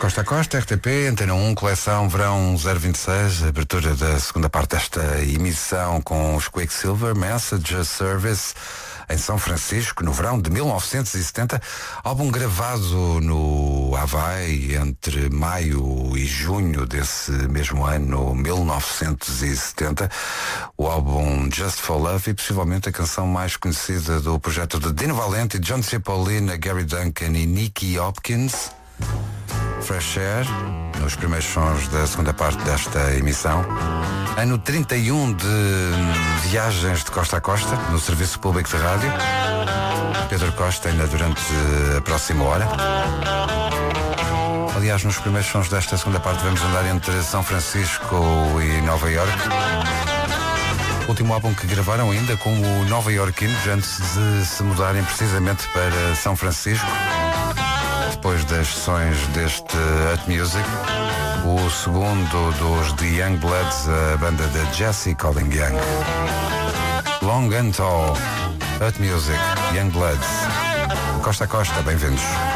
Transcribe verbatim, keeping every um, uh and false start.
Costa a Costa, R T P, Antena um, coleção Verão zero vinte e seis, abertura da segunda parte desta emissão com os Quicksilver, Message Service, em São Francisco, no verão de mil novecentos e setenta, álbum gravado no Havaí entre maio e junho desse mesmo ano, mil novecentos e setenta, o álbum Just for Love e possivelmente a canção mais conhecida do projeto de Dino Valente, John Cipollina, Gary Duncan e Nicky Hopkins. Fresh Air, nos primeiros sons da segunda parte desta emissão. Ano trinta e um de viagens de costa a costa, no Serviço Público de Rádio. Pedro Costa, ainda durante a próxima hora. Aliás, nos primeiros sons desta segunda parte vamos andar entre São Francisco e Nova Iorque. Último álbum que gravaram ainda com o Nova Iorquinos antes de se mudarem precisamente para São Francisco. Depois das sessões deste Hut Music, o segundo dos The Young Bloods, a banda de Jesse Colin Young. Long and Tall, Hut Music, Young Bloods. Costa a Costa, bem-vindos.